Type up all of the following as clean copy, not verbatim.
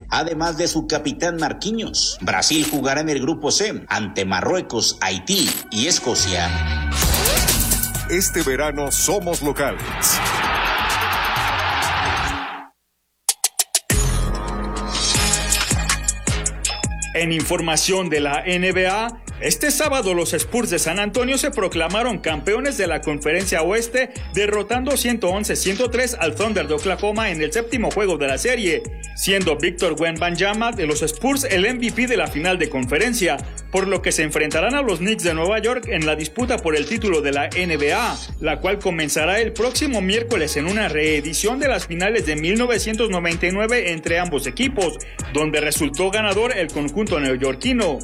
además de su capitán Marquinhos. Brasil jugará en el grupo C ante Marruecos, Haití y Escocia. Este verano somos locales. En información de la NBA, este sábado los Spurs de San Antonio se proclamaron campeones de la Conferencia Oeste, derrotando 111-103 al Thunder de Oklahoma en el séptimo juego de la serie, siendo Victor Wembanyama de los Spurs el MVP de la final de conferencia, por lo que se enfrentarán a los Knicks de Nueva York en la disputa por el título de la NBA, la cual comenzará el próximo miércoles en una reedición de las finales de 1999 entre ambos equipos, donde resultó ganador el conjunto neoyorquino.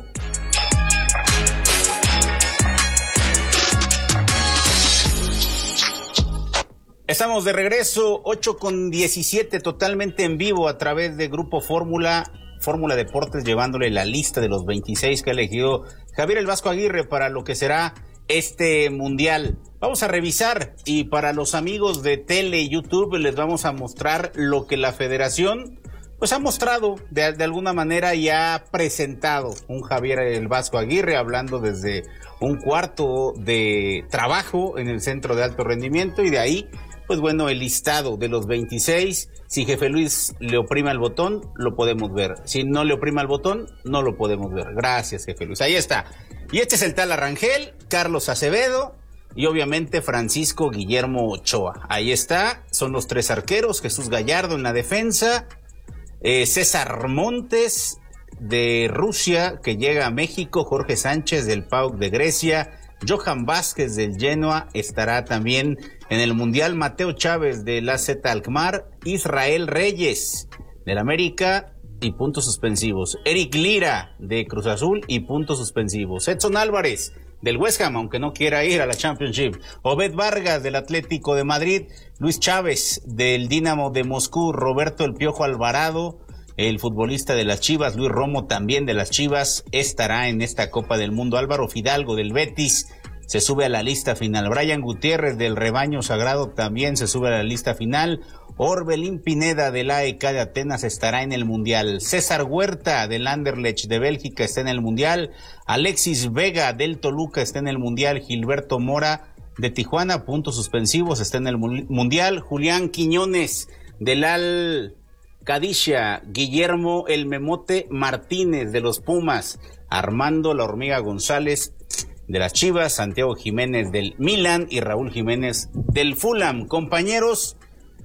Estamos de regreso, 8:17, totalmente en vivo a través de Grupo Fórmula Deportes, llevándole la lista de los 26 que ha elegido Javier El Vasco Aguirre para lo que será este mundial. Vamos a revisar, y para los amigos de tele y YouTube les vamos a mostrar lo que la federación pues ha mostrado de alguna manera y ha presentado un Javier El Vasco Aguirre, hablando desde un cuarto de trabajo en el Centro de Alto Rendimiento, y de ahí pues bueno, el listado de los 26, si Jefe Luis le oprima el botón, lo podemos ver. Si no le oprima el botón, no lo podemos ver. Gracias, Jefe Luis. Ahí está. Y este es el tal Arrangel, Carlos Acevedo y obviamente Francisco Guillermo Ochoa. Ahí está, son los tres arqueros, Jesús Gallardo en la defensa, César Montes de Rusia, que llega a México, Jorge Sánchez del PAOK de Grecia, Johan Vázquez del Genoa estará también en el Mundial, Mateo Chávez del AZ Alkmaar, Israel Reyes del América y puntos suspensivos, Eric Lira de Cruz Azul y puntos suspensivos, Edson Álvarez del West Ham, aunque no quiera ir a la Championship, Obed Vargas del Atlético de Madrid, Luis Chávez del Dinamo de Moscú, Roberto El Piojo Alvarado, el futbolista de las Chivas, Luis Romo también de las Chivas, estará en esta Copa del Mundo. Álvaro Fidalgo del Betis se sube a la lista final. Brian Gutiérrez del Rebaño Sagrado también se sube a la lista final. Orbelín Pineda del AEK de Atenas estará en el Mundial. César Huerta del Anderlecht de Bélgica está en el Mundial. Alexis Vega del Toluca está en el Mundial. Gilberto Mora de Tijuana, puntos suspensivos, está en el Mundial. Julián Quiñones del Al Qadisiyah, Guillermo El Memote Martínez de los Pumas, Armando La Hormiga González de las Chivas, Santiago Jiménez del Milan y Raúl Jiménez del Fulham. Compañeros,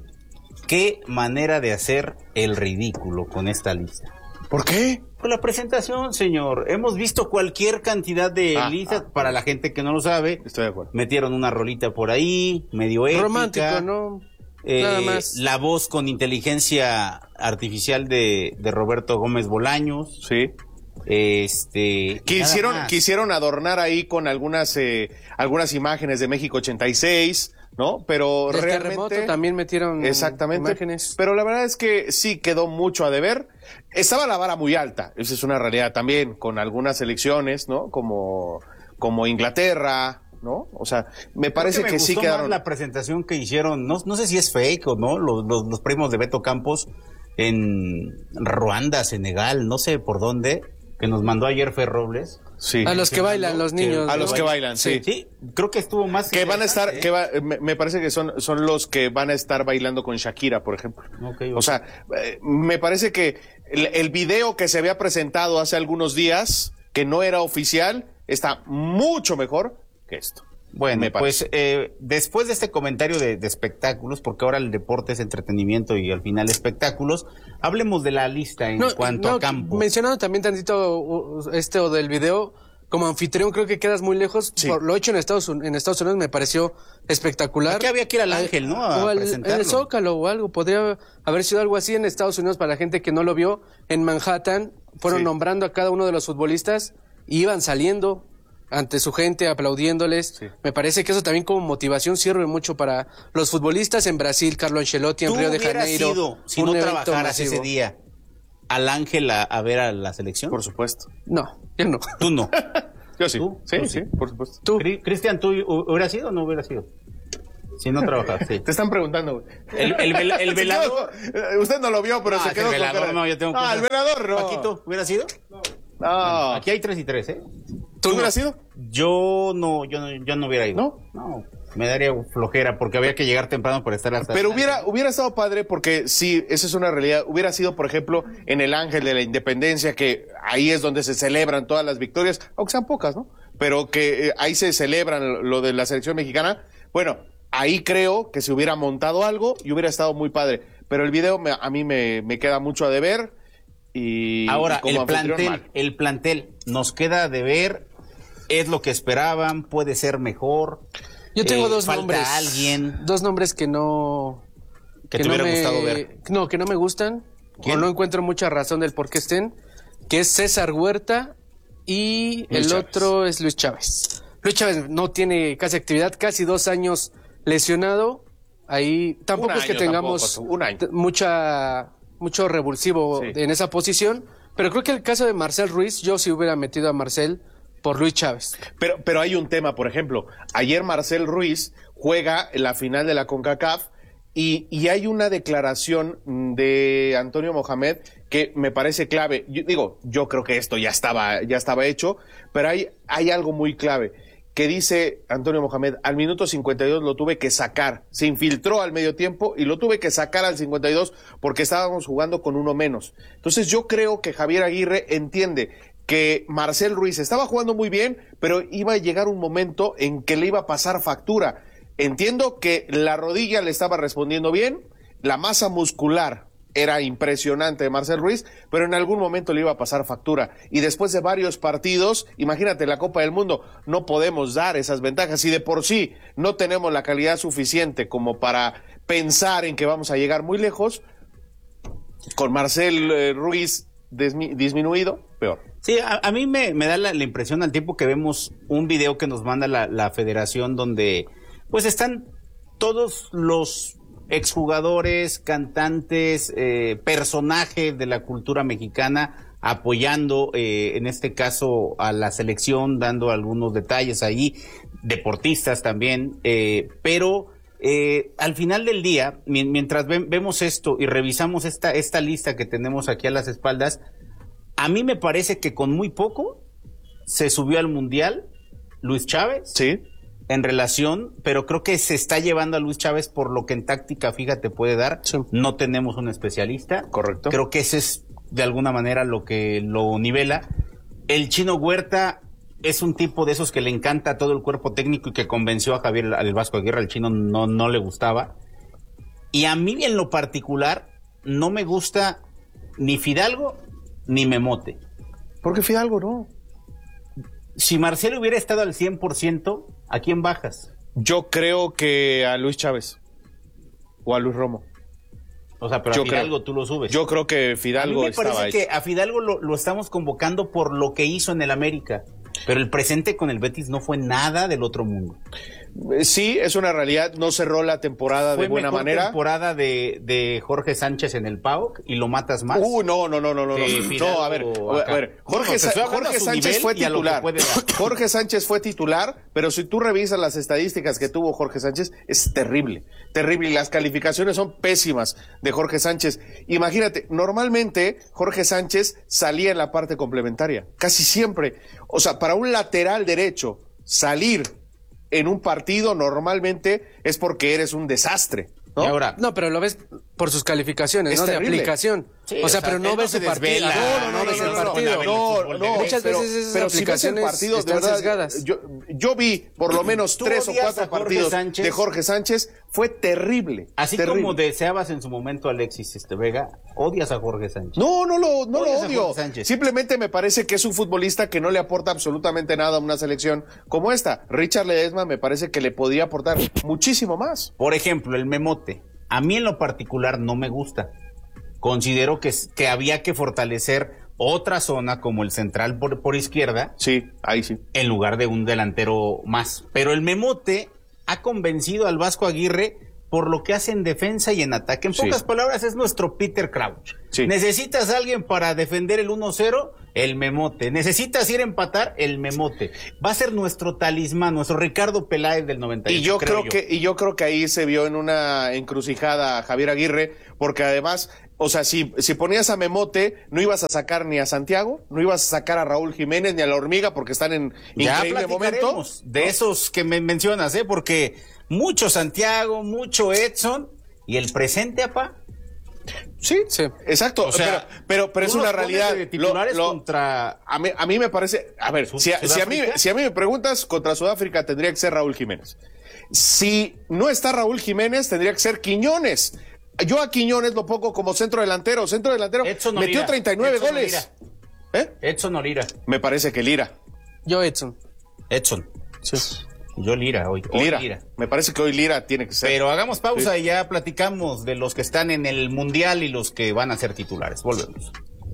qué manera de hacer el ridículo con esta lista. ¿Por qué? Por la presentación, señor. Hemos visto cualquier cantidad de listas. Para la gente que no lo sabe, estoy de acuerdo. Metieron una rolita por ahí, medio épica. Romántico, ¿no? Nada más. La voz con inteligencia artificial de Roberto Gómez Bolaños. Sí. Quisieron adornar ahí con algunas imágenes de México 86, ¿no? Pero del realmente terremoto también metieron exactamente imágenes. Pero la verdad es que sí quedó mucho a deber. Estaba la vara muy alta, esa es una realidad también, con algunas selecciones, ¿no? Como Inglaterra, ¿no? O sea, me parece que sí quedaron. Más la presentación que hicieron, no sé si es fake o no, los primos de Beto Campos en Ruanda, Senegal, no sé por dónde, que nos mandó ayer Fer Robles. Sí. A los que bailan, los niños. A los que bailan, sí. Sí, creo que estuvo más. Que van a estar, me parece que son los que van a estar bailando con Shakira, por ejemplo. Okay. O sea, me parece que el video que se había presentado hace algunos días, que no era oficial, está mucho mejor que esto. Bueno, pues después de este comentario de espectáculos, porque ahora el deporte es entretenimiento y al final espectáculos, hablemos de la lista en cuanto a campo. Mencionando también tantito o del video, como anfitrión creo que quedas muy lejos. Sí. Por lo hecho en Estados Unidos me pareció espectacular. Aquí había que ir al Ángel, ¿no? A presentarlo. En el Zócalo o algo, podría haber sido algo así en Estados Unidos para la gente que no lo vio. En Manhattan fueron nombrando a cada uno de los futbolistas y iban saliendo ante su gente, aplaudiéndoles. Sí. Me parece que eso también como motivación sirve mucho para los futbolistas en Brasil, Carlo Ancelotti en Río de Janeiro. Ido, si no trabajaras ese día, al Ángel a ver a la selección? Por supuesto. No, yo no. ¿Tú no? Yo sí. ¿Tú? Sí, ¿Tú sí, por supuesto. ¿Tú? Cristian, ¿tú hubieras ido o no hubieras ido? Si no trabajas, sí. Te están preguntando, güey. El velador. Usted no lo vio, pero se quedó el velador, con... no, yo tengo el velador no. Paquito, ¿hubiera sido? No. Bueno, aquí hay 3 y 3, ¿eh? ¿Tú hubieras ido? Yo no hubiera ido. ¿No? No, me daría flojera porque había que llegar temprano para estar hasta... Pero hubiera estado padre porque sí, esa es una realidad. Hubiera sido, por ejemplo, en el Ángel de la Independencia, que ahí es donde se celebran todas las victorias, aunque sean pocas, ¿no? Pero que ahí se celebran lo de la selección mexicana. Bueno, ahí creo que se hubiera montado algo y hubiera estado muy padre. Pero el video a mí me queda mucho a deber. Y ahora, y como el plantel nos queda de ver, es lo que esperaban, puede ser mejor. Yo tengo dos falta nombres. Alguien Dos nombres que no... que te hubiera gustado ver. No, que no me gustan. ¿Quién? O no encuentro mucha razón del por qué estén. Que es César Huerta y Luis el Chávez. otro es Luis Chávez. Luis Chávez no tiene casi actividad, casi 2 años lesionado. Ahí tampoco es que tengamos un año. mucho revulsivo Sí. en esa posición. Pero creo que el caso de Marcel Ruiz, yo sí hubiera metido a Marcel por Luis Chávez. Pero hay un tema, por ejemplo, ayer Marcel Ruiz juega en la final de la CONCACAF y hay una declaración de Antonio Mohamed que me parece clave. Yo creo que esto ya estaba hecho, pero hay algo muy clave que dice Antonio Mohamed: al minuto 52 lo tuve que sacar, se infiltró al medio tiempo y lo tuve que sacar al 52 porque estábamos jugando con uno menos. Entonces yo creo que Javier Aguirre entiende que Marcel Ruiz estaba jugando muy bien, pero iba a llegar un momento en que le iba a pasar factura. Entiendo que la rodilla le estaba respondiendo bien, la masa muscular era impresionante de Marcel Ruiz, pero en algún momento le iba a pasar factura. Y después de varios partidos, imagínate, la Copa del Mundo, no podemos dar esas ventajas. Y de por sí no tenemos la calidad suficiente como para pensar en que vamos a llegar muy lejos, con Marcel Ruiz disminuido, peor. Sí, a mí me da la impresión al tiempo que vemos un video que nos manda la federación donde pues están todos los exjugadores, cantantes, personajes de la cultura mexicana apoyando en este caso a la selección, dando algunos detalles ahí, deportistas también, pero al final del día, mientras vemos esto y revisamos esta lista que tenemos aquí a las espaldas, a mí me parece que con muy poco se subió al Mundial Luis Chávez. Sí. En relación, pero creo que se está llevando a Luis Chávez por lo que en táctica fija te puede dar. Sí. No tenemos un especialista. Correcto. Creo que ese es de alguna manera lo que lo nivela. El Chino Huerta es un tipo de esos que le encanta todo el cuerpo técnico y que convenció a Javier el Vasco Aguirre. Al Chino no le gustaba. Y a mí en lo particular no me gusta ni Fidalgo ni Memote. Porque Fidalgo no. Si Marcelo hubiera estado al 100%, ¿a quién bajas? Yo creo que a Luis Chávez o a Luis Romo. O sea, pero Yo a Fidalgo creo. tú lo subes. Yo creo que A mí Fidalgo me parece estaba ahí. que a Fidalgo lo estamos convocando por lo que hizo en el América, pero el presente con el Betis no fue nada del otro mundo. Sí, es una realidad. No cerró la temporada Fue de buena mejor manera. temporada de Jorge Sánchez en el PAOK y lo matas más. No. Sí, Fidalgo No, a ver. acá. Jorge, No, te estoy hablando Jorge a su Sánchez nivel fue y a lo que titular. puede dar. Jorge Sánchez fue titular, pero si tú revisas las estadísticas que tuvo Jorge Sánchez, es terrible. Terrible. Y las calificaciones son pésimas de Jorge Sánchez. Imagínate, normalmente Jorge Sánchez salía en la parte complementaria. Casi siempre. O sea, para un lateral derecho, salir en un partido normalmente es porque eres un desastre, ¿no? Y ahora, No, pero lo ves por sus calificaciones, Es ¿no? terrible. De aplicación. Sí, o sea, pero él no ves se el partido. desvela. No ves el partido. Muchas pero- veces esas pero si ves el aplicaciones partido, de están verdad, sesgadas. yo vi por lo menos Tú 3 o odias 4 a Jorge partidos Sánchez. de Jorge Sánchez, fue terrible. así terrible. como deseabas en su momento a Alexis Vega, odias a Jorge Sánchez. No lo Odias a odio. Jorge Sánchez. Simplemente me parece que es un futbolista que no le aporta absolutamente nada a una selección como esta. Richard Ledesma me parece que le podía aportar muchísimo más. Por ejemplo, el Memote. A mí en lo particular no me gusta. Considero que había que fortalecer otra zona como el central por izquierda Sí, ahí sí. en lugar de un delantero más. Pero el Memote ha convencido al Vasco Aguirre por lo que hace en defensa y en ataque. En pocas palabras, es nuestro Peter Crouch. Sí. Necesitas a alguien para defender el 1-0, el Memote. Necesitas ir a empatar, el Memote. Va a ser nuestro talismán, nuestro Ricardo Peláez del 98. Y yo creo que ahí se vio en una encrucijada Javier Aguirre, porque además, o sea, si ponías a Memote, no ibas a sacar ni a Santiago, no ibas a sacar a Raúl Jiménez ni a la Hormiga, porque están en increíble momento. De esos que me mencionas, porque mucho Santiago, mucho Edson, y el presente, apá. Sí, exacto. O sea, pero es una realidad. A mí me parece, a ver, si a mí me preguntas, contra Sudáfrica tendría que ser Raúl Jiménez. Si no está Raúl Jiménez, tendría que ser Quiñones. Yo a Quiñones lo pongo como centro delantero. Metió 39 goles. Edson o Lira. Me parece que Lira. Yo Edson. Sí. Yo Lira, hoy Lira. Me parece que hoy Lira tiene que ser. Pero hagamos pausa y ya platicamos de los que están en el Mundial y los que van a ser titulares. Volvemos.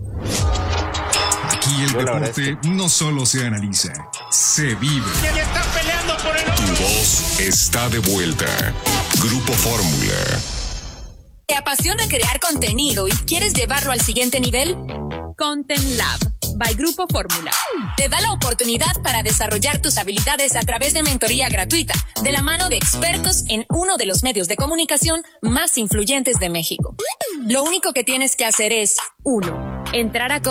Aquí el deporte no solo se analiza, se vive. Están peleando por el oro. Tu voz está de vuelta. Grupo Fórmula. ¿Te apasiona crear contenido y quieres llevarlo al siguiente nivel? Content Lab by Grupo Fórmula te da la oportunidad para desarrollar tus habilidades a través de mentoría gratuita de la mano de expertos en uno de los medios de comunicación más influyentes de México. Lo único que tienes que hacer es 1. Entrar a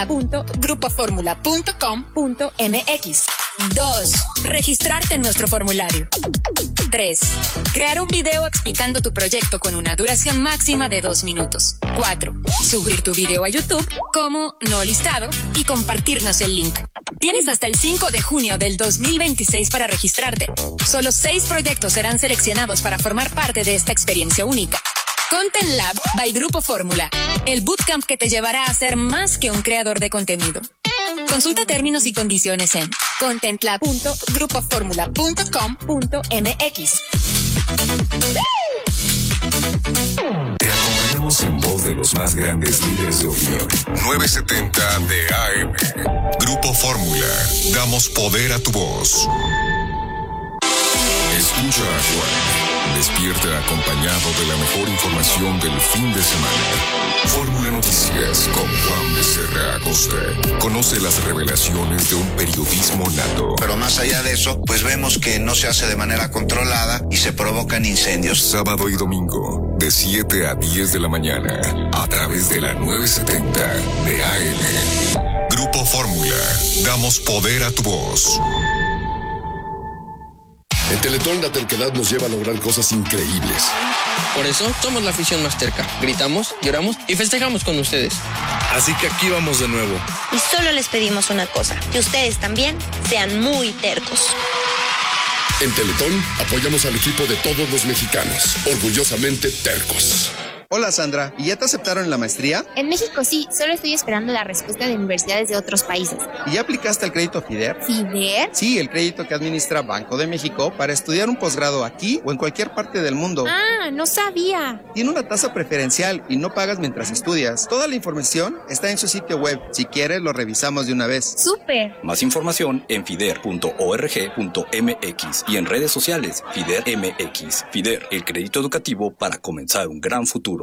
contentlab.grupoformula.com.mx. 2. Registrarte en nuestro formulario. 3. Crear un video explicando tu proyecto con una duración máxima de 2 minutos. 4. Subir tu video a YouTube como no listado y compartirnos el link. Tienes hasta el 5 de junio del 2026 para registrarte. Solo 6 proyectos serán seleccionados para formar parte de esta experiencia única. Content Lab by Grupo Fórmula, el bootcamp que te llevará a ser más que un creador de contenido. Consulta términos y condiciones en contentlab.grupoformula.com.mx. Te acompañamos en voz de los más grandes líderes de opinión. 970 de AM. Grupo Fórmula. Damos poder a tu voz. Escucha a Juan. Despierta acompañado de la mejor información del fin de semana. Fórmula Noticias con Juan Becerra Acosta. Conoce las revelaciones de un periodismo nato. Pero más allá de eso, pues vemos que no se hace de manera controlada y se provocan incendios. Sábado y domingo, de 7 a 10 de la mañana, a través de la 970 de AM. Grupo Fórmula. Damos poder a tu voz. En Teletón la terquedad nos lleva a lograr cosas increíbles. Por eso somos la afición más terca. Gritamos, lloramos y festejamos con ustedes. Así que aquí vamos de nuevo. Y solo les pedimos una cosa, que ustedes también sean muy tercos. En Teletón apoyamos al equipo de todos los mexicanos, orgullosamente tercos. Hola Sandra, ¿y ya te aceptaron en la maestría? En México sí, solo estoy esperando la respuesta de universidades de otros países. ¿Y ya aplicaste al crédito FIDER? ¿FIDER? Sí, el crédito que administra Banco de México para estudiar un posgrado aquí o en cualquier parte del mundo. Ah, no sabía. Tiene una tasa preferencial y no pagas mientras estudias. Toda la información está en su sitio web. Si quieres, lo revisamos de una vez. ¡Súper! Más información en fider.org.mx y en redes sociales FIDER MX. FIDER, el crédito educativo para comenzar un gran futuro.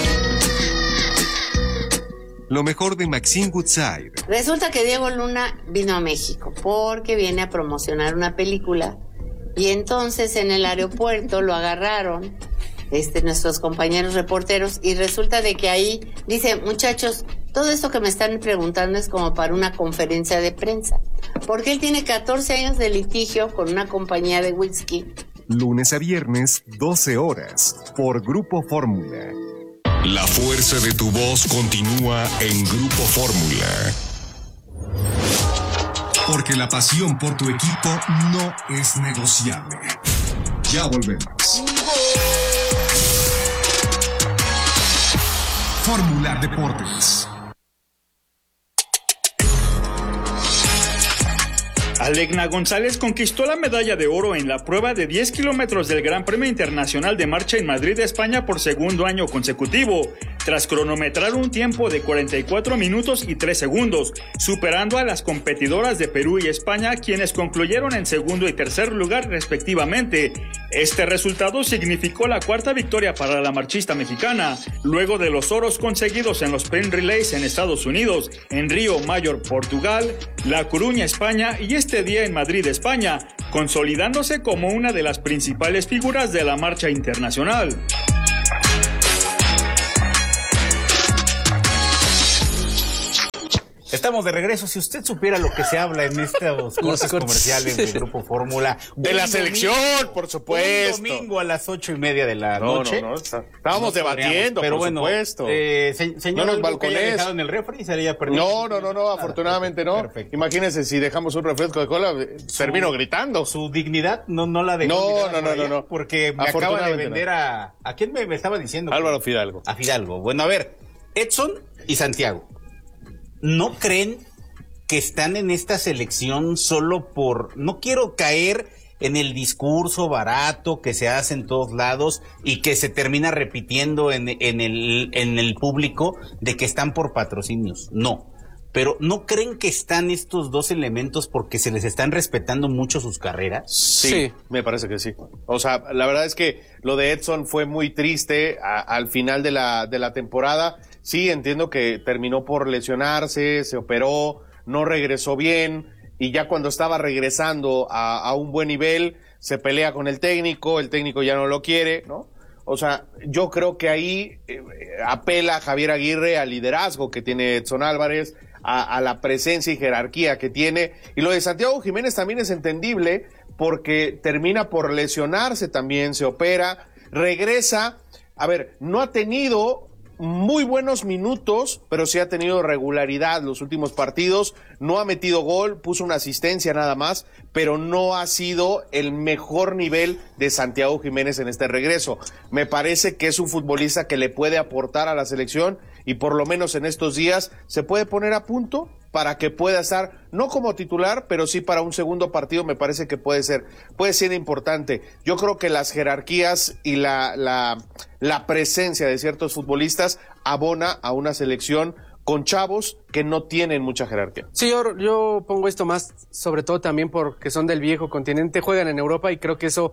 Lo mejor de Maxine Woodside. Resulta que Diego Luna vino a México porque viene a promocionar una película y entonces en el aeropuerto lo agarraron nuestros compañeros reporteros y resulta de que ahí dice, muchachos, todo esto que me están preguntando es como para una conferencia de prensa, porque él tiene 14 años de litigio con una compañía de whisky. Lunes a viernes, 12 horas, por Grupo Fórmula. La fuerza de tu voz continúa en Grupo Fórmula. Porque la pasión por tu equipo no es negociable. Ya volvemos. Fórmula Deportes. Alegna González conquistó la medalla de oro en la prueba de 10 kilómetros del Gran Premio Internacional de Marcha en Madrid, España, por segundo año consecutivo. tras cronometrar un tiempo de 44 minutos y 3 segundos, superando a las competidoras de Perú y España, quienes concluyeron en segundo y tercer lugar respectivamente. Este resultado significó la cuarta victoria para la marchista mexicana, luego de los oros conseguidos en los sprint relays en Estados Unidos, en Río Mayor, Portugal, La Coruña, España y este día en Madrid, España, consolidándose como una de las principales figuras de la marcha internacional. Estamos de regreso. Si usted supiera lo que se habla en estos cortes comerciales del Grupo Fórmula. De la selección, por supuesto. Un domingo a las 8:30 de la noche. Estábamos debatiendo, pero por bueno, supuesto. Señor, no nos ¿algo que haya dejado en el refri? ¿Sería perdido? No, afortunadamente no. Perfecto. Imagínense, si dejamos un refresco de cola, termino gritando. Su dignidad no la dejó. No. Porque me acaba de vender a quién me estaba diciendo. Álvaro Fidalgo. A Fidalgo. Bueno, a ver, Edson y Santiago. ¿No creen que están en esta selección solo por... No quiero caer en el discurso barato que se hace en todos lados y que se termina repitiendo en el público de que están por patrocinios? No. Pero ¿no creen que están estos dos elementos porque se les están respetando mucho sus carreras? Sí, me parece que sí. O sea, la verdad es que lo de Edson fue muy triste al final de la temporada. Sí, entiendo que terminó por lesionarse, se operó, no regresó bien y ya cuando estaba regresando a un buen nivel se pelea con el técnico ya no lo quiere, ¿no? O sea, yo creo que ahí apela Javier Aguirre al liderazgo que tiene Edson Álvarez, a la presencia y jerarquía que tiene. Y lo de Santiago Jiménez también es entendible porque termina por lesionarse también, se opera, regresa. A ver, no ha tenido muy buenos minutos, pero sí ha tenido regularidad los últimos partidos, no ha metido gol, puso una asistencia nada más, pero no ha sido el mejor nivel de Santiago Jiménez en este regreso. Me parece que es un futbolista que le puede aportar a la selección y por lo menos en estos días se puede poner a punto para que pueda estar, no como titular, pero sí para un segundo partido. Me parece que puede ser importante. Yo creo que las jerarquías y la presencia de ciertos futbolistas abona a una selección con chavos que no tienen mucha jerarquía. Sí, yo pongo esto más, sobre todo también porque son del viejo continente, juegan en Europa y creo que eso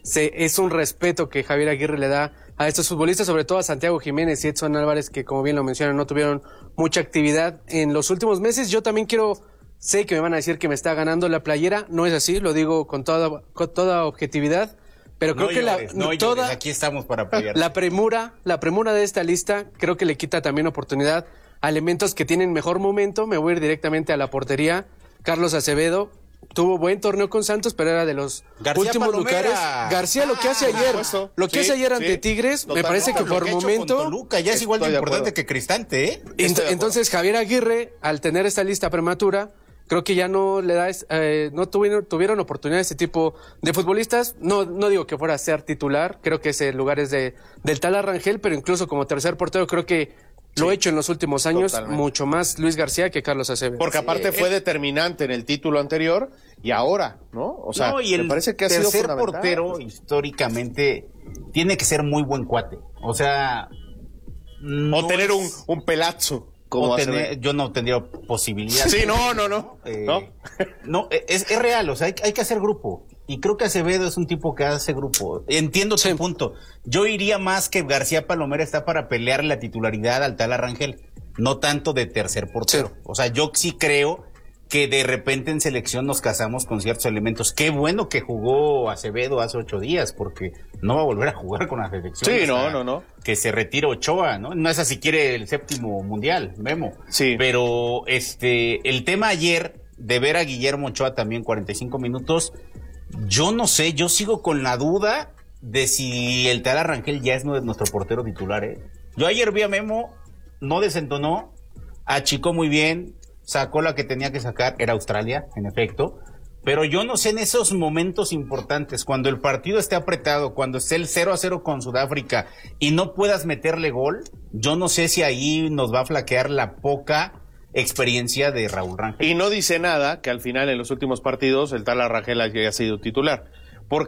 es un respeto que Javier Aguirre le da a estos futbolistas, sobre todo a Santiago Jiménez y Edson Álvarez, que como bien lo mencionan, no tuvieron mucha actividad en los últimos meses. Yo también sé que me van a decir que me está ganando la playera, no es así, lo digo con toda objetividad, pero creo que aquí estamos para apoyar. La premura de esta lista creo que le quita también oportunidad a elementos que tienen mejor momento. Me voy a ir directamente a la portería. Carlos Acevedo tuvo buen torneo con Santos, pero era de los últimos lugares. García, lo que hace ayer, ante Tigres, me parece que por momento Toluca ya es igual de importante que Cristante, ¿eh? Entonces Javier Aguirre, al tener esta lista prematura, creo que ya no le da, no tuvieron oportunidad este tipo de futbolistas. No digo que fuera a ser titular, creo que ese lugar es del Tala Rangel, pero incluso como tercer portero creo que lo he hecho en los últimos años, mucho más Luis García que Carlos Acevedo. Porque aparte fue determinante en el título anterior y ahora, ¿no? O sea, me parece que ha sido fundamental. El tercer portero históricamente tiene que ser muy buen cuate. O sea, o tener un pelazo. Yo no tendría posibilidad. Sí, no. No, es real, o sea, hay que hacer grupo. Y creo que Acevedo es un tipo que hace grupo. Entiendo tu punto. Yo iría más que García Palomera está para pelear la titularidad al Tala Rangel, no tanto de tercer portero. Sí. O sea, yo sí creo que de repente en selección nos casamos con ciertos elementos. Qué bueno que jugó Acevedo hace 8 días, porque no va a volver a jugar con la selección. Sí, no. Que se retira Ochoa, ¿no? No es así, quiere el 7º mundial, Memo. Sí. Pero el tema ayer de ver a Guillermo Ochoa también 45 minutos, yo no sé, yo sigo con la duda de si el Tala Rangel ya es nuestro portero titular, ¿eh? Yo ayer vi a Memo, no desentonó, achicó muy bien, sacó la que tenía que sacar, era Australia, en efecto, pero yo no sé en esos momentos importantes, cuando el partido esté apretado, cuando esté el 0-0 con Sudáfrica y no puedas meterle gol, yo no sé si ahí nos va a flaquear la poca experiencia de Raúl Rangel. Y no dice nada que al final en los últimos partidos el Tala Rangel haya sido titular. ¿Por qué?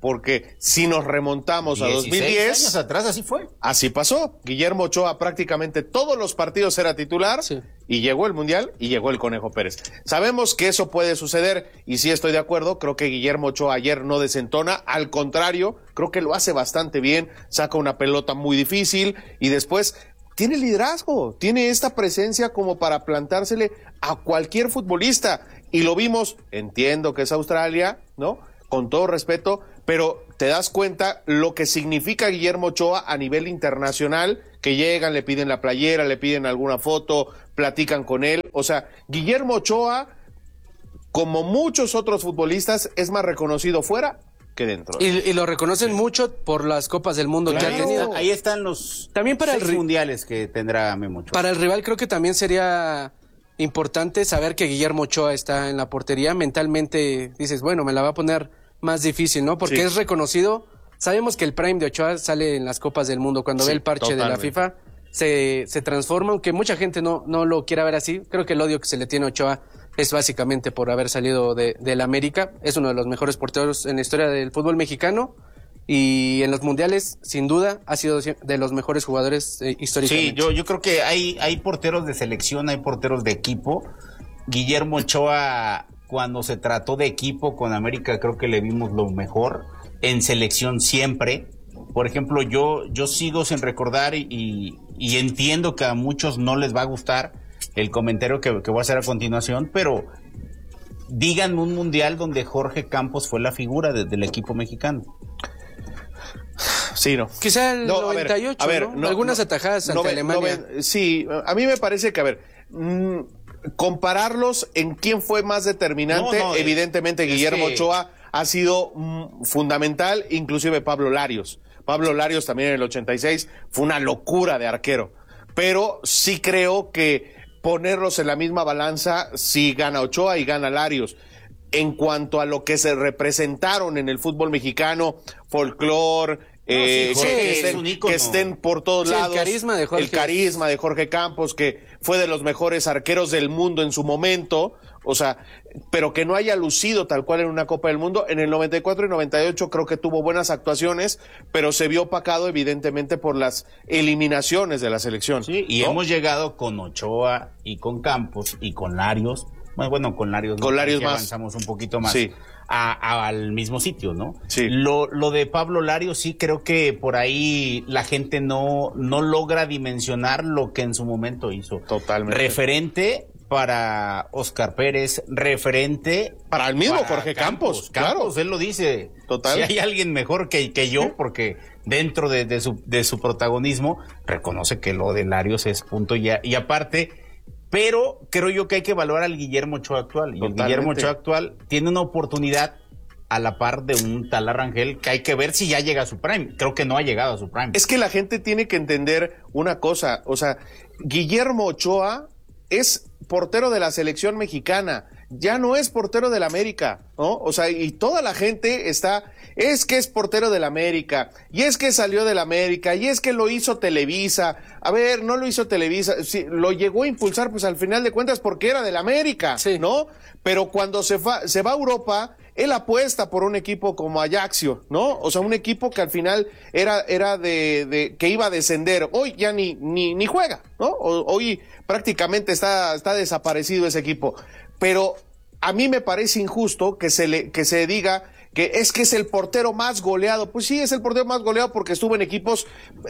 porque si nos remontamos a 16 años atrás así fue. Así pasó. Guillermo Ochoa prácticamente todos los partidos era titular y llegó el Mundial y llegó el Conejo Pérez. Sabemos que eso puede suceder y sí estoy de acuerdo, creo que Guillermo Ochoa ayer no desentona, al contrario, creo que lo hace bastante bien, saca una pelota muy difícil y después tiene liderazgo, tiene esta presencia como para plantársele a cualquier futbolista y lo vimos, entiendo que es Australia, ¿no? Con todo respeto, pero te das cuenta lo que significa Guillermo Ochoa a nivel internacional, que llegan, le piden la playera, le piden alguna foto, platican con él. O sea, Guillermo Ochoa, como muchos otros futbolistas, es más reconocido fuera que dentro. Y lo reconocen mucho por las Copas del Mundo que ha tenido. Ahí están los también para 6 mundiales que tendrá Memo Ochoa. Para el rival creo que también sería importante saber que Guillermo Ochoa está en la portería. Mentalmente dices, bueno, me la va a poner más difícil, ¿no? Porque es reconocido. Sabemos que el prime de Ochoa sale en las Copas del Mundo. Cuando ve el parche de la FIFA, se transforma, aunque mucha gente no lo quiera ver así. Creo que el odio que se le tiene a Ochoa es básicamente por haber salido del América. Es uno de los mejores porteros en la historia del fútbol mexicano. Y en los mundiales, sin duda, ha sido de los mejores jugadores históricamente. Sí, yo creo que hay porteros de selección, hay porteros de equipo. Guillermo Ochoa, cuando se trató de equipo con América, creo que le vimos lo mejor. En selección siempre. Por ejemplo, yo sigo sin recordar y entiendo que a muchos no les va a gustar el comentario que voy a hacer a continuación, pero díganme un mundial donde Jorge Campos fue la figura del equipo mexicano. Sí, no. Quizá el 98, a ver, ¿no? Algunas atajadas ante Alemania. Sí, a mí me parece que, a ver, compararlos en quién fue más determinante, evidentemente Guillermo Ochoa ha sido fundamental, inclusive Pablo Larios. Pablo Larios también en el 86 fue una locura de arquero, pero sí creo que ponerlos en la misma balanza, sí gana Ochoa y gana Larios. En cuanto a lo que se representaron en el fútbol mexicano, folclore, que estén por todos lados, el carisma de Jorge Campos, que fue de los mejores arqueros del mundo en su momento, o sea, pero que no haya lucido tal cual en una Copa del Mundo. En el 94 y 98 creo que tuvo buenas actuaciones, pero se vio opacado evidentemente por las eliminaciones de la selección. Sí, y hemos llegado con Ochoa y con Campos y con Larios. Bueno, con Larios más avanzamos un poquito más al mismo sitio, ¿no? Sí. Lo de Pablo Larios, sí creo que por ahí la gente no logra dimensionar lo que en su momento hizo. Totalmente. Referente para Oscar Pérez, referente para el mismo Jorge Campos, claro. Él lo dice. Total. Si hay alguien mejor que yo, porque dentro de su protagonismo reconoce que lo de Larios es punto y aparte. Pero creo yo que hay que valorar al Guillermo Ochoa actual. Y el Guillermo Ochoa actual tiene una oportunidad a la par de un tal Rangel, que hay que ver si ya llega a su prime. Creo que no ha llegado a su prime. Es que la gente tiene que entender una cosa. O sea, Guillermo Ochoa es portero de la selección mexicana. Ya no es portero del América, ¿no? O sea, y toda la gente es que es portero del América, y es que salió del América, y es que lo hizo Televisa. A ver, no lo hizo Televisa, sí, lo llegó a impulsar, pues al final de cuentas porque era del América, ¿no? Pero cuando se va a Europa, él apuesta por un equipo como Ajaxio, ¿no? O sea, un equipo que al final era de que iba a descender. Hoy ya ni juega, ¿no? Hoy prácticamente está desaparecido ese equipo. Pero a mí me parece injusto que se diga que es el portero más goleado. Pues sí, es el portero más goleado porque estuvo en equipos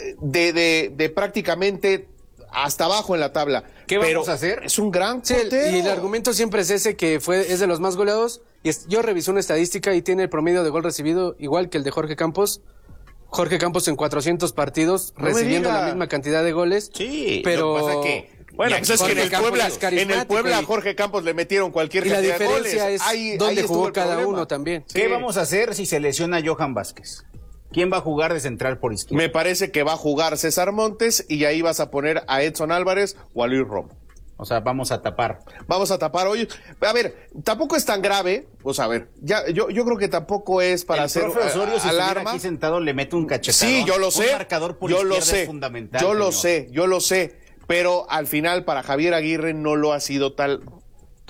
de prácticamente hasta abajo en la tabla. ¿Qué vamos a hacer? Es un gran portero. Y el argumento siempre es ese, que es de los más goleados. Y yo revisé una estadística y tiene el promedio de gol recibido igual que el de Jorge Campos. Jorge Campos en 400 partidos, recibiendo la misma cantidad de goles. Sí, pero... Lo que pasa es que... Bueno, pues es que en el Puebla a Jorge Campos le metieron cualquier cantidad de goles. Y la diferencia es dónde jugó cada uno también. ¿Qué vamos a hacer si se lesiona Johan Vázquez? ¿Quién va a jugar de central por izquierda? Me parece que va a jugar César Montes y ahí vas a poner a Edson Álvarez o a Luis Romo. O sea, vamos a tapar. Oye, a ver, tampoco es tan grave. O sea, a ver, yo creo que tampoco es para hacer Osorio, si alarma. Aquí sentado le mete un cachetado. Sí, yo lo sé. Un marcador por izquierda es fundamental. Yo lo sé. Pero al final para Javier Aguirre no lo ha sido tal.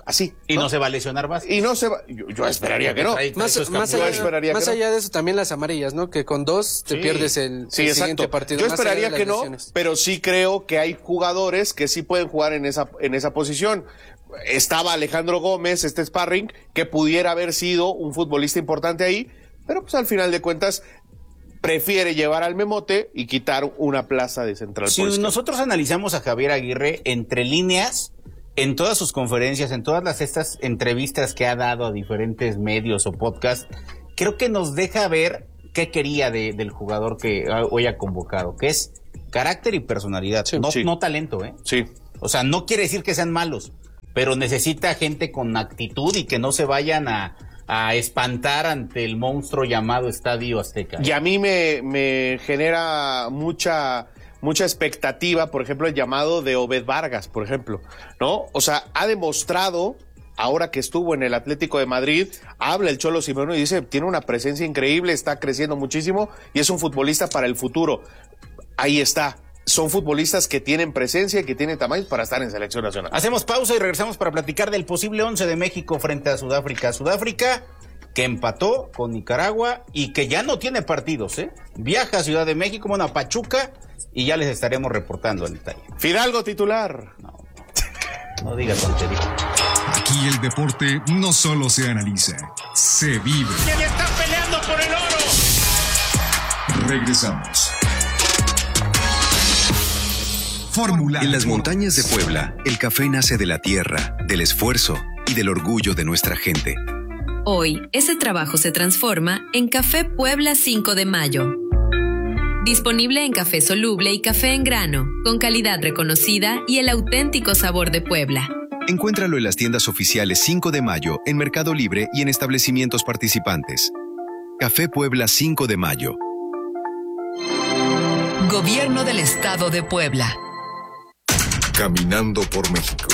Así. Y no se va a lesionar más. Y no se va. Yo esperaría que no. Más allá de eso, también las amarillas, ¿no? Que con 2 te pierdes el siguiente partido. Yo esperaría que no, pero sí creo que hay jugadores que sí pueden jugar en esa posición. Estaba Alejandro Gómez, sparring, que pudiera haber sido un futbolista importante ahí, pero pues al final de cuentas prefiere llevar al Memote y quitar una plaza de central. Si nosotros analizamos a Javier Aguirre entre líneas, en todas sus conferencias, en todas estas entrevistas que ha dado a diferentes medios o podcasts, creo que nos deja ver qué quería del jugador que hoy ha convocado, que es carácter y personalidad, no talento, ¿eh? Sí. O sea, no quiere decir que sean malos, pero necesita gente con actitud y que no se vayan a espantar ante el monstruo llamado Estadio Azteca. Y a mí me genera mucha expectativa, por ejemplo, el llamado de Obed Vargas, por ejemplo, ¿no? O sea, ha demostrado, ahora que estuvo en el Atlético de Madrid, habla el Cholo Simeone y dice, tiene una presencia increíble, está creciendo muchísimo y es un futbolista para el futuro. Ahí está. Son futbolistas que tienen presencia y que tienen tamaño para estar en selección nacional. Hacemos pausa y regresamos para platicar del posible 11 de México frente a Sudáfrica. Sudáfrica que empató con Nicaragua y que ya no tiene partidos, ¿eh? Viaja a Ciudad de México, bueno, a Pachuca, y ya les estaremos reportando el detalle. Fidalgo titular. No diga tontería. Aquí el deporte no solo se analiza, se vive. ¿Quién está peleando por el oro? Regresamos. Fórmula. En las montañas de Puebla, el café nace de la tierra, del esfuerzo y del orgullo de nuestra gente. Hoy, ese trabajo se transforma en Café Puebla 5 de Mayo. Disponible en café soluble y café en grano, con calidad reconocida y el auténtico sabor de Puebla. Encuéntralo en las tiendas oficiales 5 de Mayo, en Mercado Libre y en establecimientos participantes. Café Puebla 5 de Mayo. Gobierno del Estado de Puebla. Caminando por México.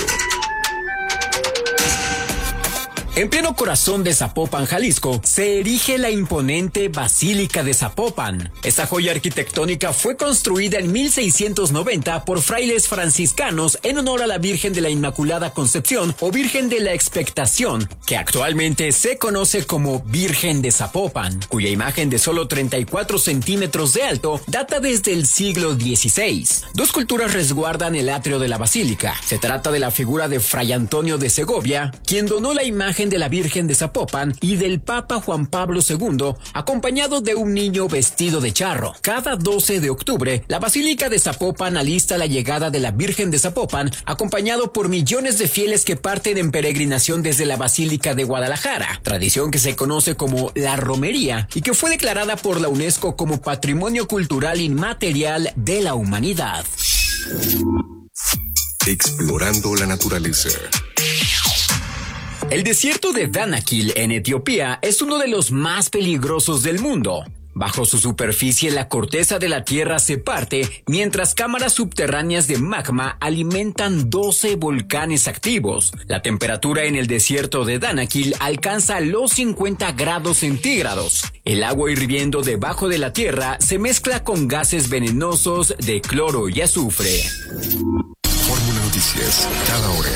En pleno corazón de Zapopan, Jalisco, se erige la imponente Basílica de Zapopan. Esta joya arquitectónica fue construida en 1690 por frailes franciscanos en honor a la Virgen de la Inmaculada Concepción o Virgen de la Expectación, que actualmente se conoce como Virgen de Zapopan, cuya imagen de solo 34 centímetros de alto data desde el siglo XVI. Dos esculturas resguardan el atrio de la basílica. Se trata de la figura de Fray Antonio de Segovia, quien donó la imagen de la Virgen de Zapopan, y del Papa Juan Pablo II, acompañado de un niño vestido de charro. Cada 12 de octubre, la Basílica de Zapopan alista la llegada de la Virgen de Zapopan, acompañado por millones de fieles que parten en peregrinación desde la Basílica de Guadalajara, tradición que se conoce como la romería y que fue declarada por la UNESCO como Patrimonio Cultural Inmaterial de la Humanidad. Explorando la naturaleza. El desierto de Danakil en Etiopía es uno de los más peligrosos del mundo. Bajo su superficie, la corteza de la tierra se parte, mientras cámaras subterráneas de magma alimentan 12 volcanes activos. La temperatura en el desierto de Danakil alcanza los 50 grados centígrados. El agua hirviendo debajo de la tierra se mezcla con gases venenosos de cloro y azufre. Fórmula Noticias, cada hora.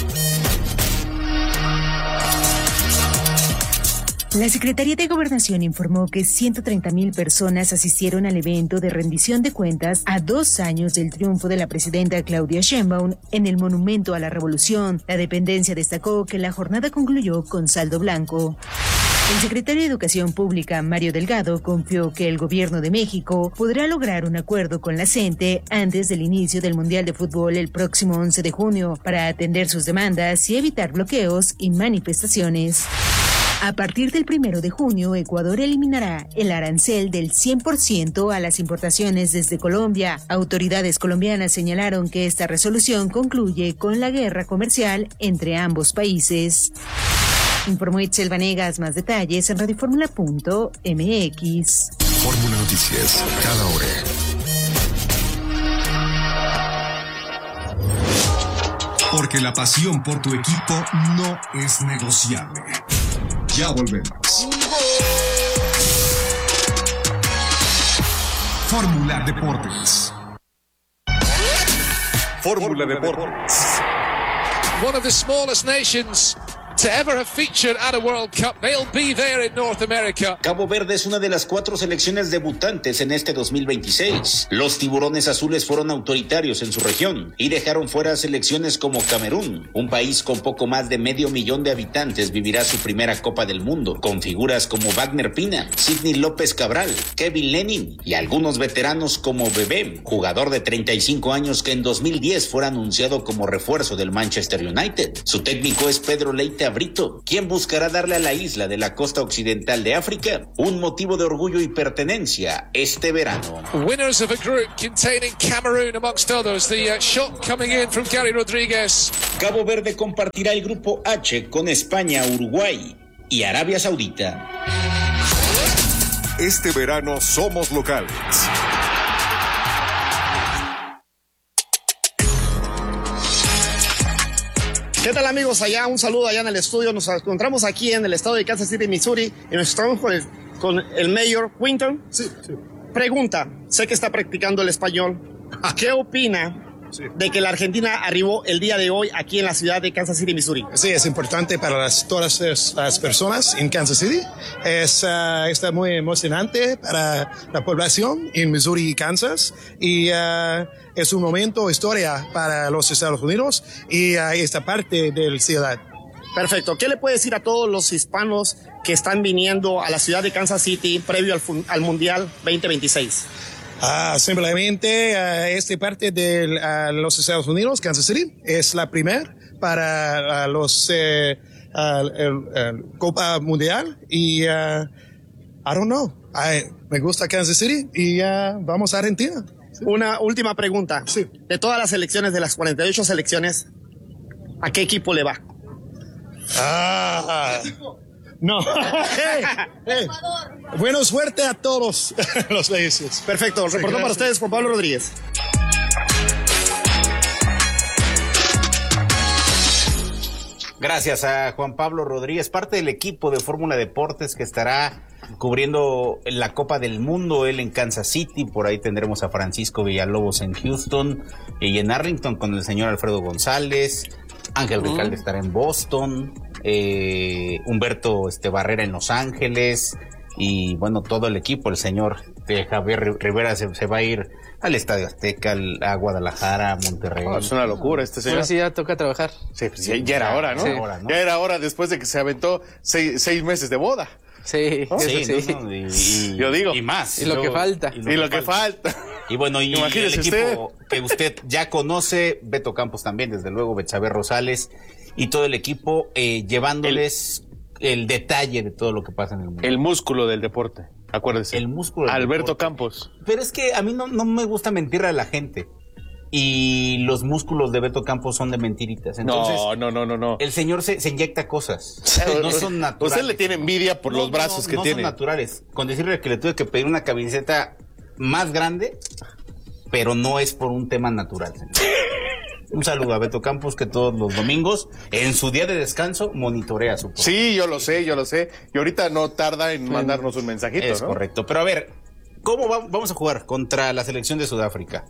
La Secretaría de Gobernación informó que 130,000 personas asistieron al evento de rendición de cuentas a 2 años del triunfo de la presidenta Claudia Sheinbaum en el Monumento a la Revolución. La dependencia destacó que la jornada concluyó con saldo blanco. El secretario de Educación Pública, Mario Delgado, confió que el Gobierno de México podrá lograr un acuerdo con la CENTE antes del inicio del Mundial de Fútbol el próximo 11 de junio para atender sus demandas y evitar bloqueos y manifestaciones. A partir del 1 de junio, Ecuador eliminará el arancel del 100% a las importaciones desde Colombia. Autoridades colombianas señalaron que esta resolución concluye con la guerra comercial entre ambos países. Informó Itzel Vanegas. Más detalles en radioformula.mx. Fórmula Noticias, cada hora. Porque la pasión por tu equipo no es negociable. Ya volvemos. Fórmula Deportes. Fórmula Deportes. one of the smallest nations to ever have featured at a World Cup. They'll be there in North America. Cabo Verde es una de las 4 selecciones debutantes en este 2026. Los tiburones azules fueron autoritarios en su región y dejaron fuera selecciones como Camerún. Un país con poco más de 500,000 de habitantes vivirá su primera Copa del Mundo, con figuras como Wagner Pina, Sidney López Cabral, Kevin Lenin y algunos veteranos como Bebé, jugador de 35 años que en 2010 fuera anunciado como refuerzo del Manchester United. Su técnico es Pedro Leite Abrito, quien buscará darle a la isla de la costa occidental de África un motivo de orgullo y pertenencia este verano. Winners of a group containing Cameroon amongst others. The shot coming in from Gary Rodríguez. Cabo Verde compartirá el grupo H con España, Uruguay y Arabia Saudita. Este verano somos locales. ¿Qué tal, amigos? Allá, un saludo allá en el estudio. Nos encontramos aquí en el estado de Kansas City, Missouri, y nos estamos con el mayor Quinton. Sí. Pregunta, sé que está practicando el español. ¿Qué opina de que la Argentina arribó el día de hoy aquí en la ciudad de Kansas City, Missouri? Sí, es importante para todas las personas en Kansas City. Está muy emocionante para la población en Missouri y Kansas. Y es un momento, historia para los Estados Unidos y esta parte de la ciudad. Perfecto. ¿Qué le puede decir a todos los hispanos que están viniendo a la ciudad de Kansas City previo al Mundial 2026? Simplemente esta parte de los Estados Unidos, Kansas City, es la primera para los Copa Mundial y I don't know, me gusta Kansas City y vamos a Argentina. Sí. Una última pregunta. Sí. De todas las selecciones, de las 48 selecciones, ¿a qué equipo le va? No. Hey. Buena suerte a todos los países. Perfecto. Reportó para ustedes Juan Pablo Rodríguez. Gracias a Juan Pablo Rodríguez, parte del equipo de Fórmula Deportes que estará cubriendo la Copa del Mundo, él en Kansas City. Por ahí tendremos a Francisco Villalobos en Houston y en Arlington con el señor Alfredo González. Ángel Recalde estará en Boston, Humberto Barrera en Los Ángeles y bueno, todo el equipo, el señor Javier Rivera se va a ir al Estadio Azteca, a Guadalajara, a Monterrey. Es una locura este señor. Pues sí, ya toca trabajar. Sí, pues ya era hora, ¿no? Sí. Ya era hora después de que se aventó 6 meses de boda. Sí, ¿Oh? sí. Yo digo. Y más. Y lo que falta. Y lo que falta. Y bueno, y el equipo que usted ya conoce, Beto Campos también, desde luego, Betsabe Rosales, y todo el equipo llevándoles el detalle de todo lo que pasa en el mundo. El músculo del deporte, acuérdese. El músculo del Alberto deporte. Campos. Pero es que a mí no me gusta mentirle a la gente. Y los músculos de Beto Campos son de mentiritas. Entonces, no. El señor se inyecta cosas. No son naturales. Usted le tiene envidia por los brazos que tiene. No son naturales. Con decirle que le tuve que pedir una camiseta más grande, pero no es por un tema natural, señor. Un saludo a Beto Campos, que todos los domingos, en su día de descanso, monitorea su programa. Sí, yo lo sé. Y ahorita no tarda en mandarnos un mensajito, Es correcto. Pero a ver, ¿cómo vamos a jugar contra la selección de Sudáfrica?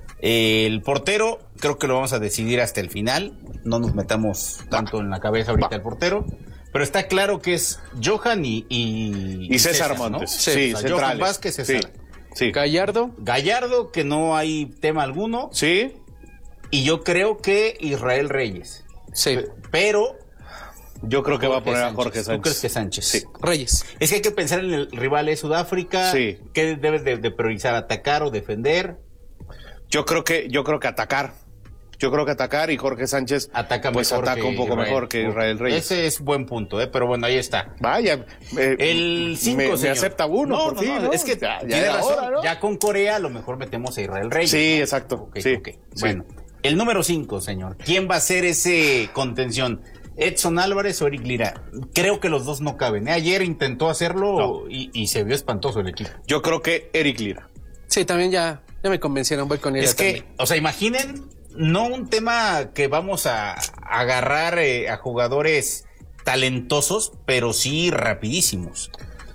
El portero, creo que lo vamos a decidir hasta el final. No nos metamos tanto en la cabeza ahorita el portero. Pero está claro que es Johan y César Montes. ¿no? Sí, o sea, Johan Vázquez, César. Sí. Gallardo, que no hay tema alguno. Sí. Y yo creo que Israel Reyes. Sí. Pero yo creo que va a poner a Jorge Sánchez. ¿Tú crees que Sánchez? Sí. Reyes. Es que hay que pensar en el rival de Sudáfrica. Sí. ¿Qué debes de priorizar? ¿Atacar o defender? Yo creo que atacar. Yo creo que atacar y Jorge Sánchez ataca un poco mejor que Israel Reyes. Ese es buen punto, pero bueno, ahí está. Vaya, el 5 me acepta uno por fin, ¿no? Es que ya tiene razón. Ahora, ¿no? Ya con Corea a lo mejor metemos a Israel Reyes. Sí, ¿no? exacto. Okay. Sí. Bueno, el número 5, señor. ¿Quién va a ser ese contención? ¿Edson Álvarez o Eric Lira? Creo que los dos no caben. Ayer intentó hacerlo y se vio espantoso el equipo. Yo creo que Eric Lira. Sí, también ya me convencieron, voy con él. Es que, o sea, imaginen, no un tema que vamos a agarrar a jugadores talentosos, pero sí rapidísimos.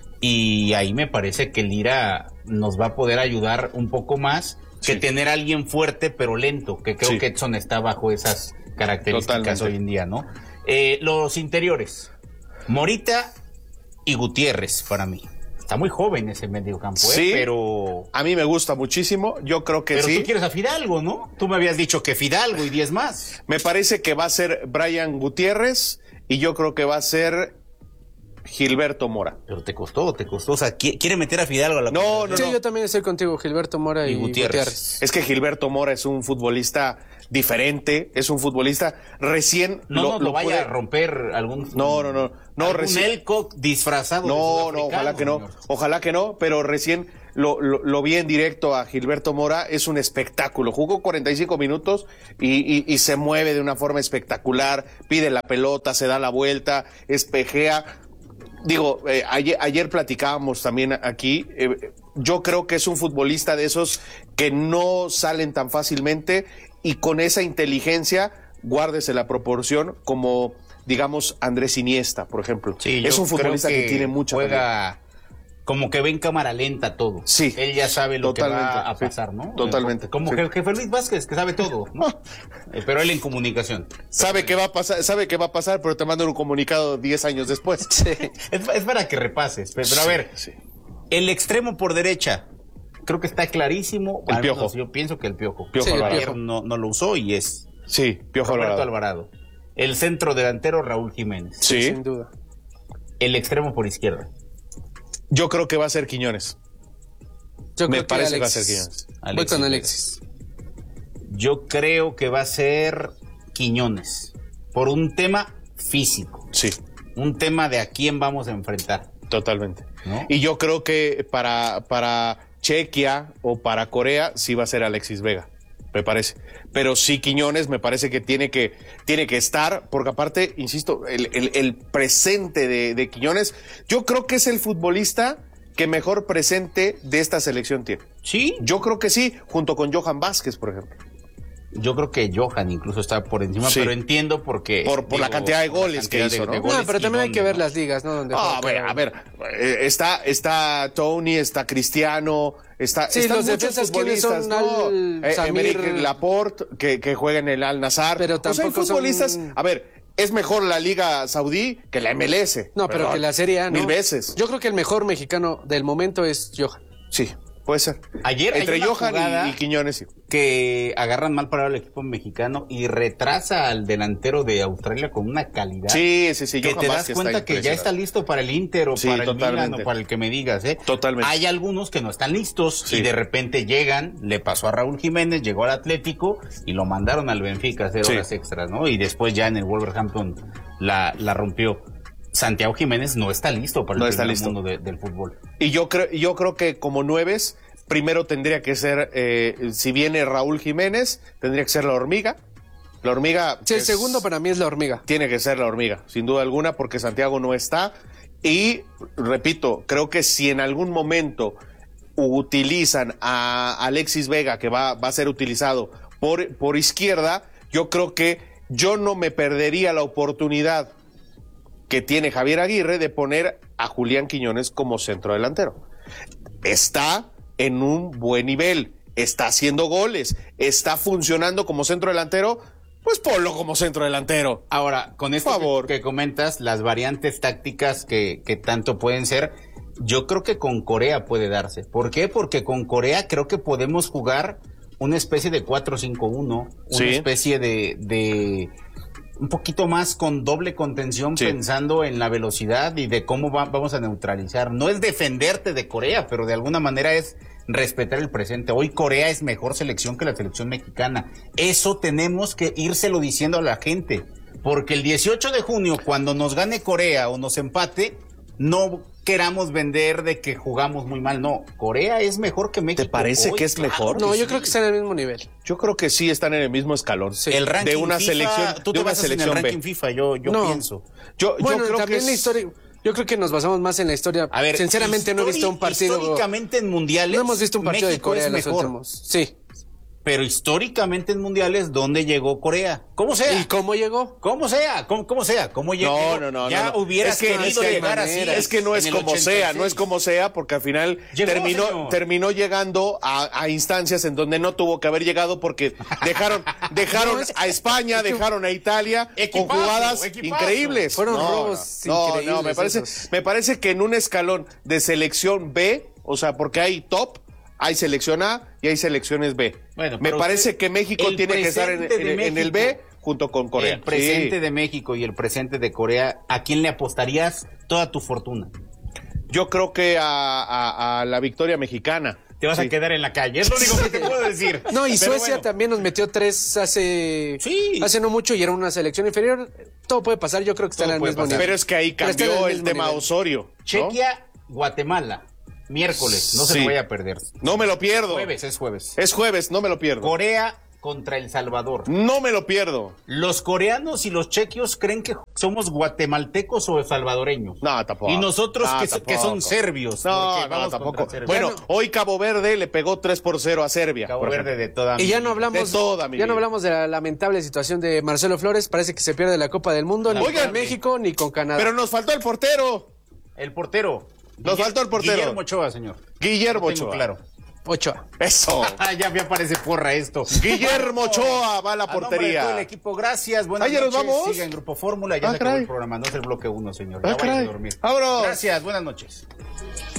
Y ahí me parece que Lira nos va a poder ayudar un poco más que tener a alguien fuerte pero lento, que creo que Edson está bajo esas características Totalmente. hoy en día, ¿no? Los interiores, Morita y Gutiérrez, para mí. Está muy joven ese mediocampo, Sí, pero... A mí me gusta muchísimo, yo creo que Pero sí. tú quieres a Fidalgo, ¿no? Tú me habías dicho que Fidalgo y 10 más. Me parece que va a ser Brian Gutiérrez y yo creo que va a ser Gilberto Mora. Pero te costó. O sea, quiere meter a Fidalgo a la... No. Sí, yo también estoy contigo, Gilberto Mora y Gutiérrez. Es que Gilberto Mora es un futbolista diferente, es un futbolista recién... No vaya a romper algún... No, recién... Elco disfrazado. No, ojalá que no, pero recién lo vi en directo a Gilberto Mora, es un espectáculo. Jugó 45 minutos y se mueve de una forma espectacular, pide la pelota, se da la vuelta, espejea. Digo, ayer platicábamos también aquí, yo creo que es un futbolista de esos que no salen tan fácilmente y con esa inteligencia, guárdese la proporción, como, digamos, Andrés Iniesta, por ejemplo. Sí, es un futbolista que tiene mucha juega como que ve en cámara lenta todo. Sí. Él ya sabe lo que va a pasar, ¿no? Totalmente. Como Jefe Luis Vázquez, que sabe todo, ¿no? Pero él en comunicación. Sabe qué va a pasar, pero te mandan un comunicado 10 años después. Sí. Es para que repases. Pero a ver, el extremo por derecha, creo que está clarísimo. El Piojo. Yo pienso que el Piojo. Alvarado. No lo usó y es... Sí, Piojo Roberto Alvarado. El centro delantero, Raúl Jiménez. Sí. Sin duda. El extremo por izquierda. Yo creo que va a ser Quiñones. Me parece que va a ser Quiñones. Voy con Alexis. Yo creo que va a ser Quiñones. Por un tema físico. Sí. Un tema de a quién vamos a enfrentar. Totalmente. ¿No? Y yo creo que para Chequia o para Corea sí va a ser Alexis Vega, me parece. Pero sí Quiñones me parece que tiene que estar, porque aparte, insisto, el presente de Quiñones, yo creo que es el futbolista que mejor presente de esta selección tiene. ¿Sí? Yo creo que sí, junto con Johan Vázquez, por ejemplo. Yo creo que Johan incluso está por encima, Sí. pero entiendo porque... Por la cantidad de goles que hizo, ¿no? No, pero también hay que ver las ligas, ¿no? Donde a ver, está Tony, está Cristiano, están Sí, los muchos defensas, ¿quiénes futbolistas, son? ¿no? Samir Emerick Laporte, que juega en el Al Nassr. Pero O sea, hay tampoco futbolistas, son- a ver, es mejor la Liga Saudí que la MLS. No, pero Perdón, que la Serie A, ¿no? 1000 veces. Yo creo que el mejor mexicano del momento es Johan. Sí, puede ser. Ayer Entre hay una Johan jugada y Quiñones, sí. que agarran mal parado al equipo mexicano y retrasa al delantero de Australia con una calidad. Sí, Que Johan te das Vázquez cuenta está que ya está impresionante. listo para el Inter o Sí, para el totalmente. Milan o para el que me digas, ¿eh? Totalmente. Hay algunos que no están listos Sí. y de repente llegan, le pasó a Raúl Jiménez, llegó al Atlético y lo mandaron al Benfica a hacer Sí. horas extras, ¿no? Y después ya en el Wolverhampton la rompió. Santiago Jiménez no está listo para No el está primer listo. mundo del fútbol. Y yo creo que como nueves, primero tendría que ser, si viene Raúl Jiménez, tendría que ser la Hormiga. La Hormiga... Sí, el segundo para mí es la Hormiga. Tiene que ser la Hormiga, sin duda alguna, porque Santiago no está. Y, repito, creo que si en algún momento utilizan a Alexis Vega, que va a ser utilizado por izquierda, yo creo que yo no me perdería la oportunidad que tiene Javier Aguirre de poner a Julián Quiñones como centrodelantero. Está en un buen nivel, está haciendo goles, está funcionando como centrodelantero, pues ponlo como centrodelantero. Ahora, con esto que comentas, las variantes tácticas que tanto pueden ser, yo creo que con Corea puede darse. ¿Por qué? Porque con Corea creo que podemos jugar una especie de 4-5-1, Sí. una especie de un poquito más con doble contención, pensando en la velocidad y de cómo vamos a neutralizar. No es defenderte de Corea, pero de alguna manera es respetar el presente. Hoy Corea es mejor selección que la selección mexicana. Eso tenemos que írselo diciendo a la gente, porque el 18 de junio, cuando nos gane Corea o nos empate, no queramos vender de que jugamos muy mal. No, Corea es mejor que México. ¿Te parece hoy, que es claro mejor? No, que yo sí. creo que están en el mismo nivel. Yo creo que sí están en el mismo escalón. El ranking de una FIFA, selección, tú te de una basas en el selección ranking B. FIFA, yo No. pienso. Yo Bueno, creo también que la historia. Yo creo que nos basamos más en la historia. A ver, sinceramente no he visto un partido. Históricamente en mundiales, No hemos visto un partido de México Corea es en los mejor. últimos. Sí. pero históricamente en mundiales, ¿dónde llegó Corea? ¿Cómo sea? ¿Y cómo llegó? ¿Cómo sea? ¿Cómo sea? ¿Cómo llegó? No. Ya hubieras querido llegar así. Es que no es como sea, no es como sea, porque al final terminó llegando a instancias en donde no tuvo que haber llegado porque dejaron a España, dejaron a Italia con jugadas increíbles. Fueron robos increíbles. No, me parece que en un escalón de selección B, o sea, porque hay top, hay selección A y hay selecciones B. Bueno, me parece que México tiene que estar en el B junto con Corea. El presente de México y el presente de Corea, ¿a quién le apostarías toda tu fortuna? Yo creo que a la victoria mexicana. Te vas a quedar en la calle, es lo único que te puedo decir. No, y Suecia también nos metió 3 hace no mucho y era una selección inferior. Todo puede pasar, yo creo que están al mismo nivel. Pero es que ahí cambió el tema Osorio, ¿no? Chequia, Guatemala. Miércoles, no se lo vaya a perder. No me lo pierdo. Es jueves. Es jueves, no me lo pierdo. Corea contra El Salvador. No me lo pierdo. Los coreanos y los chequios creen que somos guatemaltecos o salvadoreños. No, tampoco. Y nosotros que son serbios. No, tampoco. Bueno, hoy Cabo Verde le pegó 3-0 a Serbia. Cabo Verde de toda y ya no hablamos de la lamentable situación de Marcelo Flores. Parece que se pierde la Copa del Mundo ni con México ni con Canadá. Pero nos faltó el portero. Nos faltó el portero. Guillermo Ochoa, señor. Guillermo Ochoa. Claro. Ochoa. Eso. Ya me aparece porra esto. Guillermo Ochoa va a la portería. A nombre de todo el equipo, gracias. Buenas noches. Nos vamos. Siga en Grupo Fórmula. Ya se acabó el programa. No es el bloque 1, señor. Ya vaya a dormir. ¡Vámonos! Gracias. Buenas noches.